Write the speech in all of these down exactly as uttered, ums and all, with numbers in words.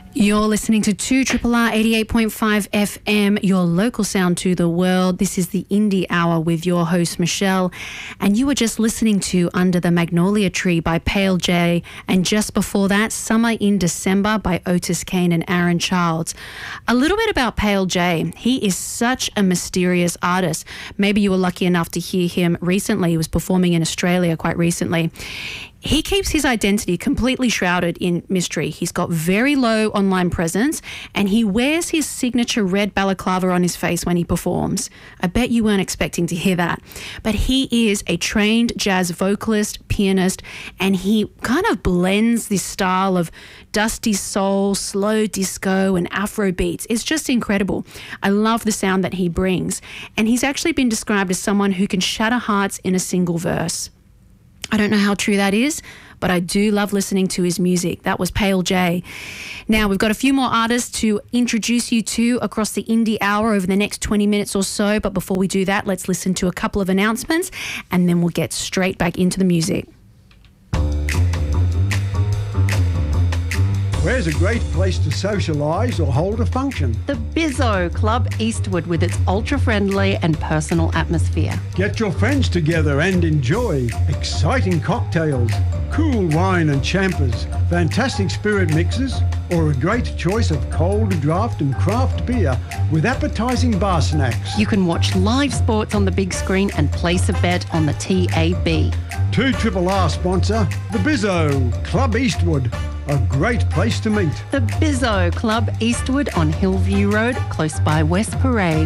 You're listening to two R R R eighty-eight point five F M, your local sound to the world. This is the Indie Hour with your host, Michelle. And you were just listening to Under the Magnolia Tree by Pale J. And just before that, Summer in December by Otis Kane and Aaron Childs. A little bit about Pale J. He is such a mysterious artist. Maybe you were lucky enough to hear him recently. He was performing in Australia quite recently. He keeps his identity completely shrouded in mystery. He's got very low online presence and he wears his signature red balaclava on his face when he performs. I bet you weren't expecting to hear that. But he is a trained jazz vocalist, pianist, and he kind of blends this style of dusty soul, slow disco, and Afro beats. It's just incredible. I love the sound that he brings. And he's actually been described as someone who can shatter hearts in a single verse. I don't know how true that is, but I do love listening to his music. That was Pale J. Now, we've got a few more artists to introduce you to across the Indie Hour over the next twenty minutes or so. But before we do that, let's listen to a couple of announcements and then we'll get straight back into the music. Where's a great place to socialise or hold a function? The Bizzo Club Eastwood with its ultra-friendly and personal atmosphere. Get your friends together and enjoy exciting cocktails, cool wine and champers, fantastic spirit mixes, or a great choice of cold draft and craft beer with appetising bar snacks. You can watch live sports on the big screen and place a bet on the T A B. two R R R sponsor, the Bizzo Club Eastwood. A great place to meet. The Bizzo Club Eastwood on Hillview Road, close by West Parade.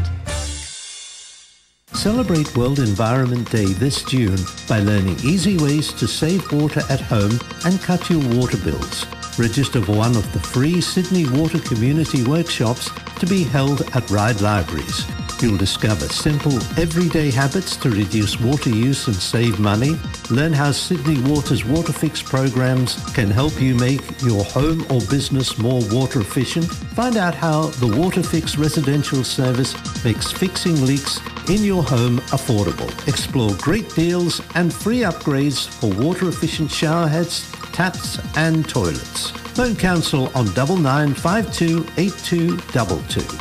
Celebrate World Environment Day this June by learning easy ways to save water at home and cut your water bills. Register for one of the free Sydney Water Community Workshops to be held at Ryde Libraries. You'll discover simple, everyday habits to reduce water use and save money. Learn how Sydney Water's Water Fix programs can help you make your home or business more water efficient. Find out how the Water Fix residential service makes fixing leaks in your home affordable. Explore great deals and free upgrades for water-efficient shower heads, taps and toilets. Phone Council on double nine five two eight two two two.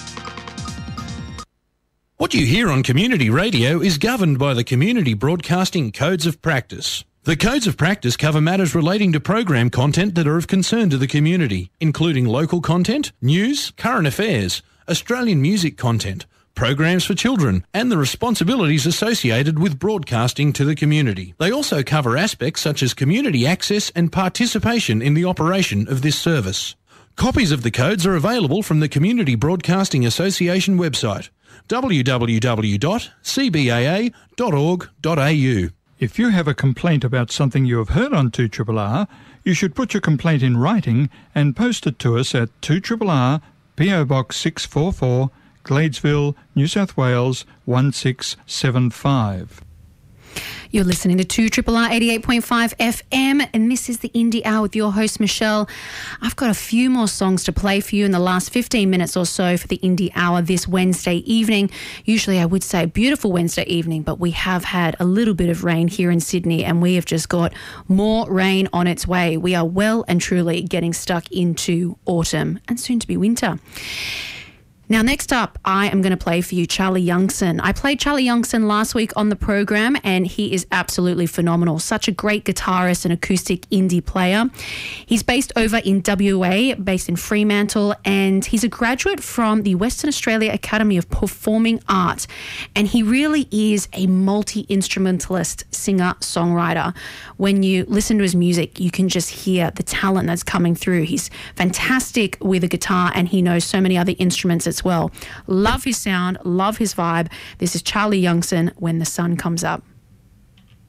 What you hear on community radio is governed by the Community Broadcasting Codes of Practice. The Codes of Practice cover matters relating to program content that are of concern to the community, including local content, news, current affairs, Australian music content, programs for children, and the responsibilities associated with broadcasting to the community. They also cover aspects such as community access and participation in the operation of this service. Copies of the codes are available from the Community Broadcasting Association website, w w w dot c b a a dot org dot a u. If you have a complaint about something you have heard on two R R R, you should put your complaint in writing and post it to us at two R R R, P O Box six four four, Gladesville, New South Wales one six seven five. You're listening to two R R R eighty-eight point five F M, and this is the Indie Hour with your host, Michelle. I've got a few more songs to play for you in the last fifteen minutes or so for the Indie Hour this Wednesday evening. Usually I would say a beautiful Wednesday evening, but we have had a little bit of rain here in Sydney, and we have just got more rain on its way. We are well and truly getting stuck into autumn and soon to be winter. Now, next up, I am going to play for you Charlie Youngson. I played Charlie Youngson last week on the program, and he is absolutely phenomenal. Such a great guitarist and acoustic indie player. He's based over in W A, based in Fremantle, and he's a graduate from the Western Australia Academy of Performing Arts. And he really is a multi-instrumentalist singer-songwriter. When you listen to his music, you can just hear the talent that's coming through. He's fantastic with a guitar, and he knows so many other instruments as well. Love his sound, love his vibe. This is Charlie Youngson, When the Sun Comes Up.